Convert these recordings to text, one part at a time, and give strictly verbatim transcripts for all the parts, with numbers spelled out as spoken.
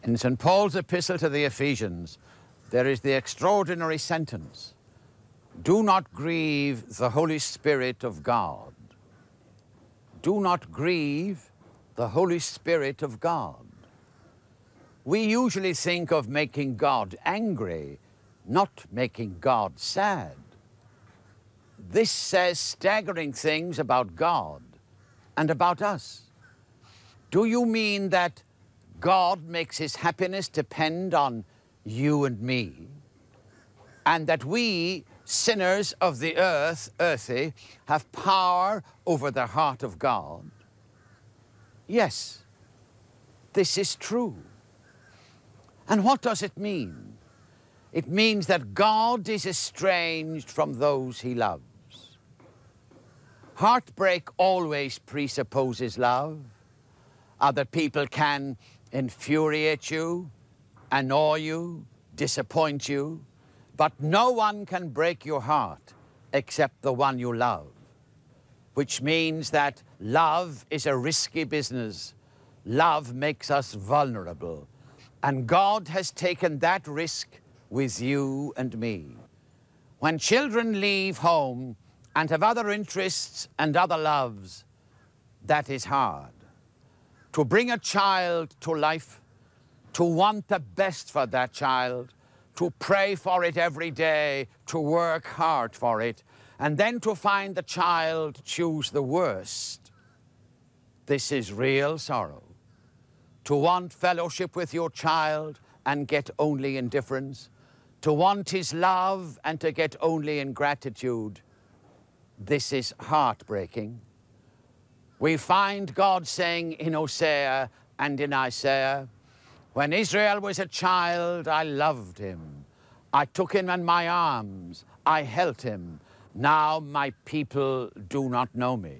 In Saint Paul's epistle to the Ephesians, there is the extraordinary sentence, "Do not grieve the Holy Spirit of God." Do not grieve the Holy Spirit of God. We usually think of making God angry, not making God sad. This says staggering things about God and about us. Do you mean that God makes his happiness depend on you and me, and that we, sinners of the earth, earthy, have power over the heart of God? Yes, this is true. And what does it mean? It means that God is estranged from those he loves. Heartbreak always presupposes love. Other people can infuriate you, annoy you, disappoint you, but no one can break your heart except the one you love, which means that love is a risky business. Love makes us vulnerable, and God has taken that risk with you and me. When children leave home and have other interests and other loves, that is hard. To bring a child to life, to want the best for that child, to pray for it every day, to work hard for it, and then to find the child choose the worst. This is real sorrow. To want fellowship with your child and get only indifference, to want his love and to get only ingratitude, this is heartbreaking. We find God saying in Hosea and in Isaiah, "When Israel was a child, I loved him. I took him in my arms. I held him. Now my people do not know me."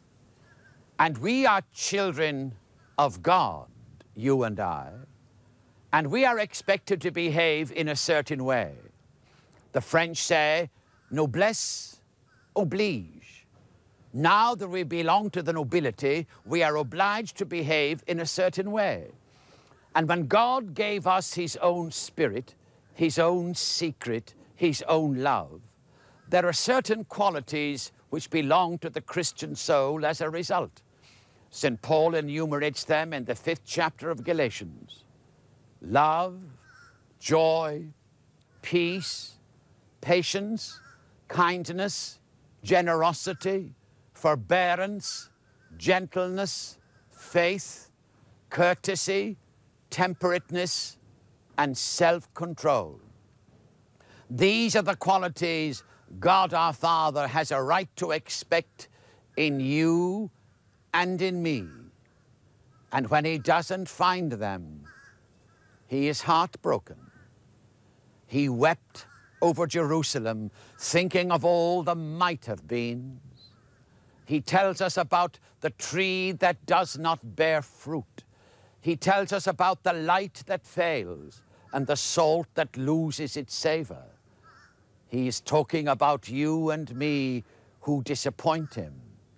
And we are children of God, you and I, and we are expected to behave in a certain way. The French say, noblesse oblige. Now that we belong to the nobility, we are obliged to behave in a certain way. And when God gave us his own spirit, his own secret, his own love, there are certain qualities which belong to the Christian soul as a result. Saint Paul enumerates them in the fifth chapter of Galatians. Love, joy, peace, patience, kindness, generosity, forbearance, gentleness, faith, courtesy, temperateness, and self-control. These are the qualities God our Father has a right to expect in you and in me. And when he doesn't find them, he is heartbroken. He wept over Jerusalem, thinking of all the might have been. He tells us about the tree that does not bear fruit. He tells us about the light that fails and the salt that loses its savor. He is talking about you and me who disappoint him.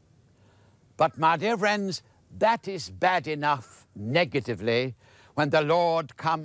But my dear friends, that is bad enough negatively when the Lord comes